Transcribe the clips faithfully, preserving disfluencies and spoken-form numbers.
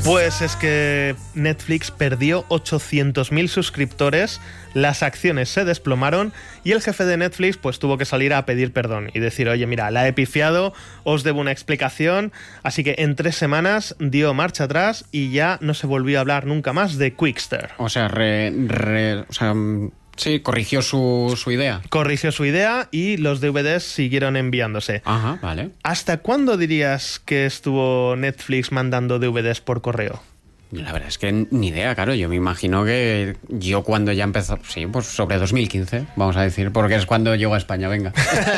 Pues es que Netflix perdió ochocientos mil suscriptores, las acciones se desplomaron y el jefe de Netflix pues tuvo que salir a pedir perdón y decir, oye, mira, la he pifiado, os debo una explicación. Así que en tres semanas dio marcha atrás y ya no se volvió a hablar nunca más de Quickster. O sea, re, re, o sea sí, corrigió su, su idea. Corrigió su idea y los D V Ds siguieron enviándose. Ajá, vale. ¿Hasta cuándo dirías que estuvo Netflix mandando D V Ds por correo? La verdad es que ni idea, claro. Yo me imagino que yo cuando ya empezó, sí, pues sobre dos mil quince, vamos a decir, porque es cuando llegó a España, venga.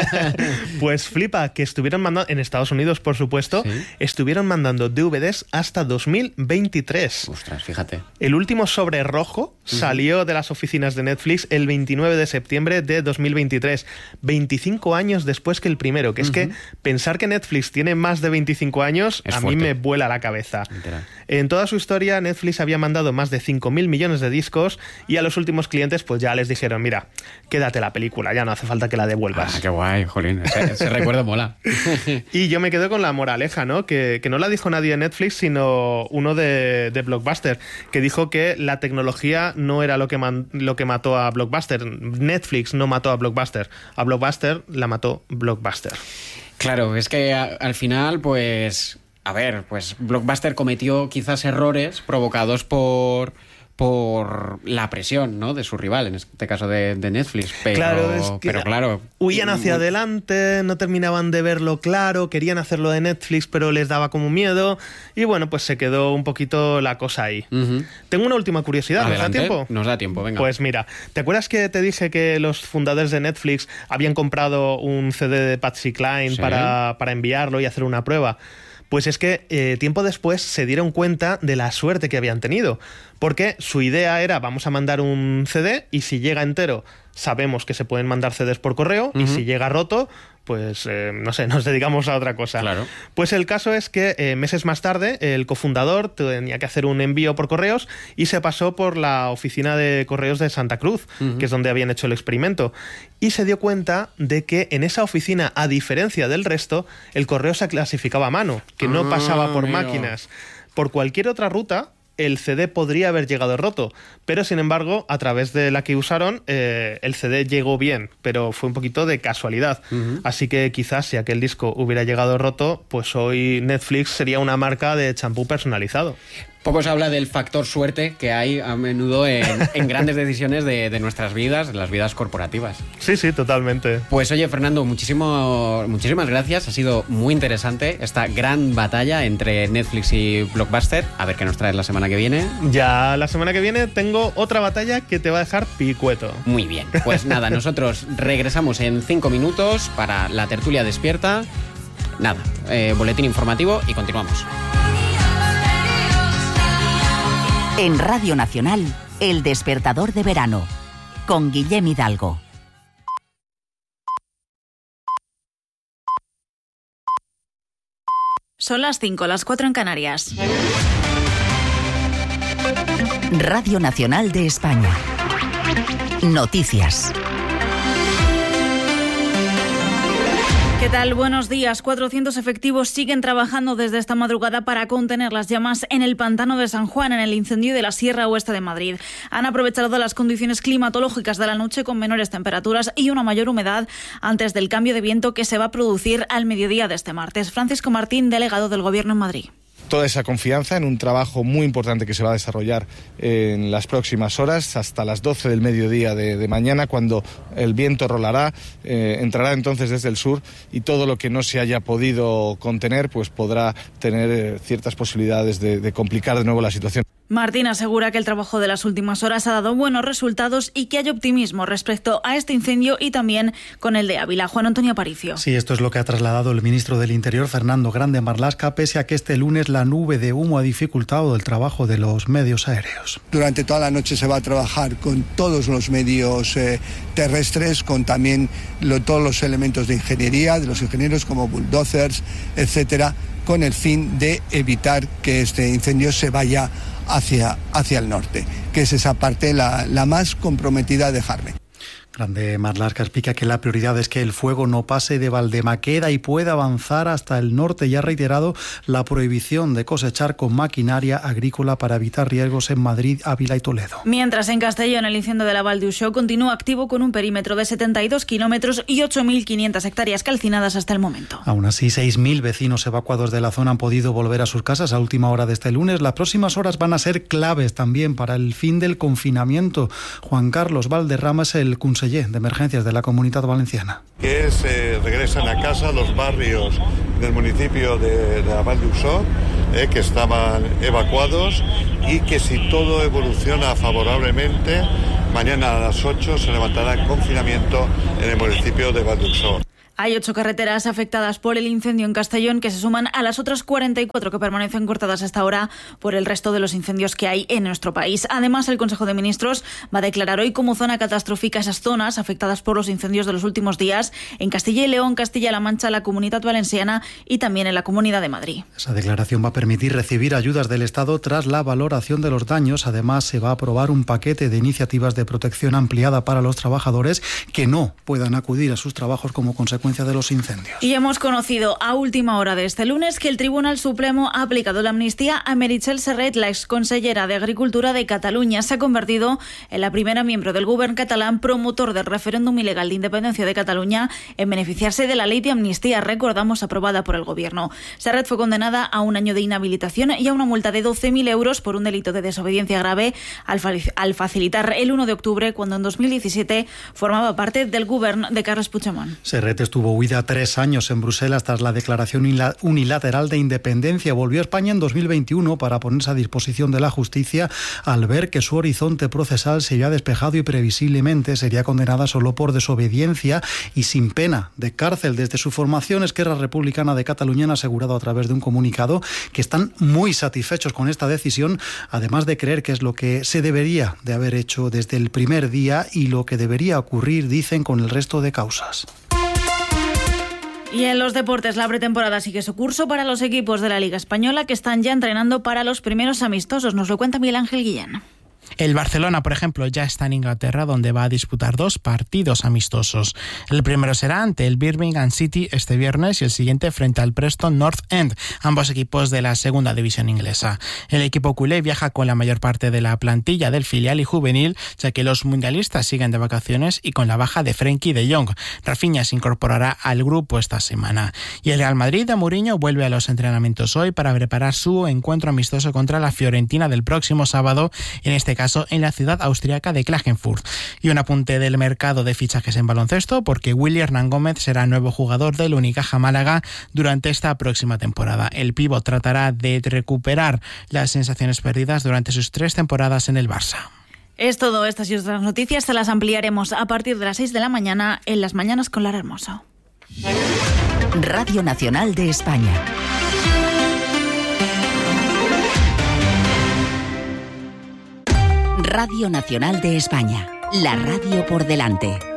Pues flipa, que estuvieron mandando, en Estados Unidos, por supuesto, ¿sí? Estuvieron mandando D V Ds hasta dos mil veintitrés. Ostras, fíjate. El último sobre rojo uh-huh. salió de las oficinas de Netflix el veintinueve de septiembre de dos mil veintitrés, veinticinco años después que el primero, que uh-huh. es que pensar que Netflix tiene más de veinticinco años, es a fuerte. Mí me vuela la cabeza. Literal. En toda su historia, Netflix había mandado más de cinco mil millones de discos y a los últimos clientes pues ya les dijeron, mira, quédate la película, ya no hace falta que la devuelvas. Ah, qué guay, jolín, ese, ese recuerdo mola. Y yo me quedo con la moraleja, ¿no? Que, que no la dijo nadie de Netflix, sino uno de, de Blockbuster, que dijo que la tecnología no era lo que, man, lo que mató a Blockbuster. Netflix no mató a Blockbuster, a Blockbuster la mató Blockbuster. Claro, es que a, al final, pues... A ver, pues Blockbuster cometió quizás errores provocados por, por la presión, ¿no?, de su rival, en este caso de, de Netflix. Pero claro, es que pero claro, huían hacia adelante, no terminaban de verlo claro, querían hacerlo de Netflix, pero les daba como miedo. Y bueno, pues se quedó un poquito la cosa ahí. Uh-huh. Tengo una última curiosidad, ¿nos da tiempo? Nos da tiempo, venga. Pues mira, ¿te acuerdas que te dije que los fundadores de Netflix habían comprado un C D de Patsy Cline sí. para, para enviarlo y hacer una prueba? Pues es que eh, tiempo después se dieron cuenta de la suerte que habían tenido, porque su idea era, vamos a mandar un C D y si llega entero sabemos que se pueden mandar C Ds por correo uh-huh. y si llega roto, pues eh, no sé, nos dedicamos a otra cosa. Claro. Pues el caso es que eh, meses más tarde el cofundador tenía que hacer un envío por correos y se pasó por la oficina de correos de Santa Cruz, uh-huh. que es donde habían hecho el experimento, y se dio cuenta de que en esa oficina, a diferencia del resto, el correo se clasificaba a mano, que no ah, pasaba por amigo. máquinas. Por cualquier otra ruta, el C D podría haber llegado roto, pero sin embargo, a través de la que usaron, eh, el C D llegó bien, pero fue un poquito de casualidad. Uh-huh. Así que quizás si aquel disco hubiera llegado roto, pues hoy Netflix sería una marca de champú personalizado. Poco se habla del factor suerte que hay a menudo en, en grandes decisiones de, de nuestras vidas, de las vidas corporativas. Sí, sí, totalmente. Pues oye, Fernando, muchísimo, muchísimas gracias. Ha sido muy interesante esta gran batalla entre Netflix y Blockbuster. A ver qué nos traes la semana que viene. Ya la semana que viene tengo otra batalla que te va a dejar picueto. Muy bien. Pues nada, nosotros regresamos en cinco minutos para la tertulia despierta. Nada, eh, boletín informativo y continuamos. En Radio Nacional, El Despertador de Verano, con Guillem Hidalgo. Son las cinco, las cuatro en Canarias. Radio Nacional de España. Noticias. ¿Qué tal? Buenos días. cuatrocientos efectivos siguen trabajando desde esta madrugada para contener las llamas en el pantano de San Juan, en el incendio de la Sierra Oeste de Madrid. Han aprovechado las condiciones climatológicas de la noche con menores temperaturas y una mayor humedad antes del cambio de viento que se va a producir al mediodía de este martes. Francisco Martín, delegado del Gobierno en Madrid. Toda esa confianza en un trabajo muy importante que se va a desarrollar en las próximas horas, hasta las doce del mediodía de, de mañana, cuando el viento rolará, eh, entrará entonces desde el sur y todo lo que no se haya podido contener pues podrá tener eh, ciertas posibilidades de, de complicar de nuevo la situación. Martín asegura que el trabajo de las últimas horas ha dado buenos resultados y que hay optimismo respecto a este incendio y también con el de Ávila. Juan Antonio Aparicio. Sí, esto es lo que ha trasladado el ministro del Interior, Fernando Grande Marlaska, pese a que este lunes la nube de humo ha dificultado el trabajo de los medios aéreos. Durante toda la noche se va a trabajar con todos los medios eh, terrestres, con también lo, todos los elementos de ingeniería, de los ingenieros como bulldozers, etcétera, con el fin de evitar que este incendio se vaya hacia, hacia el norte, que es esa parte la, la más comprometida de dejarme. Grande Marlaska explica que la prioridad es que el fuego no pase de Valdemaqueda y pueda avanzar hasta el norte y ha reiterado la prohibición de cosechar con maquinaria agrícola para evitar riesgos en Madrid, Ávila y Toledo. Mientras en Castellón el incendio de la Val d'Uixó continúa activo con un perímetro de setenta y dos kilómetros y ocho mil quinientas hectáreas calcinadas hasta el momento. Aún así, seis mil vecinos evacuados de la zona han podido volver a sus casas a última hora de este lunes. Las próximas horas van a ser claves también para el fin del confinamiento. Juan Carlos Valderrama es el conseller de Emergencias de la Comunidad Valenciana. Que se regresan a casa los barrios del municipio de, de la Val d'Uixó, eh, que estaban evacuados, y que si todo evoluciona favorablemente, mañana a las ocho se levantará el confinamiento en el municipio de Val d'Uixó. Hay ocho carreteras afectadas por el incendio en Castellón que se suman a las otras cuarenta y cuatro que permanecen cortadas hasta ahora por el resto de los incendios que hay en nuestro país. Además, el Consejo de Ministros va a declarar hoy como zona catastrófica esas zonas afectadas por los incendios de los últimos días en Castilla y León, Castilla-La Mancha, la Comunidad Valenciana y también en la Comunidad de Madrid. Esa declaración va a permitir recibir ayudas del Estado tras la valoración de los daños. Además, se va a aprobar un paquete de iniciativas de protección ampliada para los trabajadores que no puedan acudir a sus trabajos como consecuencia de los incendios. Y hemos conocido a última hora de este lunes que el Tribunal Supremo ha aplicado la amnistía a Meritxell Serret, la exconsellera de Agricultura de Cataluña. Se ha convertido en la primera miembro del Govern catalán promotor del referéndum ilegal de independencia de Cataluña en beneficiarse de la ley de amnistía, recordamos, aprobada por el Gobierno. Serret fue condenada a un año de inhabilitación y a una multa de doce mil euros por un delito de desobediencia grave al, fa- al facilitar el uno de octubre, cuando en dos mil diecisiete formaba parte del Govern de Carles Puigdemont. Serret estuvo huida tres años en Bruselas tras la declaración unilateral de independencia. Volvió a España en dos mil veintiuno para ponerse a disposición de la justicia al ver que su horizonte procesal se había despejado y previsiblemente sería condenada solo por desobediencia y sin pena de cárcel. Desde su formación, Esquerra Republicana de Cataluña han asegurado a través de un comunicado que están muy satisfechos con esta decisión, además de creer que es lo que se debería de haber hecho desde el primer día y lo que debería ocurrir, dicen, con el resto de causas. Y en los deportes, la pretemporada sigue su curso para los equipos de la Liga Española que están ya entrenando para los primeros amistosos. Nos lo cuenta Miguel Ángel Guillén. El Barcelona, por ejemplo, ya está en Inglaterra, donde va a disputar dos partidos amistosos. El primero será ante el Birmingham City este viernes y el siguiente frente al Preston North End, ambos equipos de la segunda división inglesa. El equipo culé viaja con la mayor parte de la plantilla del filial y juvenil, ya que los mundialistas siguen de vacaciones y con la baja de Frenkie de Jong. Rafinha se incorporará al grupo esta semana. Y el Real Madrid de Mourinho vuelve a los entrenamientos hoy para preparar su encuentro amistoso contra la Fiorentina del próximo sábado, en este caso en la ciudad austriaca de Klagenfurt. Y un apunte del mercado de fichajes en baloncesto, porque Willy Hernán Gómez será nuevo jugador del Unicaja Málaga durante esta próxima temporada. El pívot tratará de recuperar las sensaciones perdidas durante sus tres temporadas en el Barça. Es todo. Estas y otras noticias se las ampliaremos a partir de las seis de la mañana en Las Mañanas con Lara Hermoso. Radio Nacional de España. Radio Nacional de España, la radio por delante.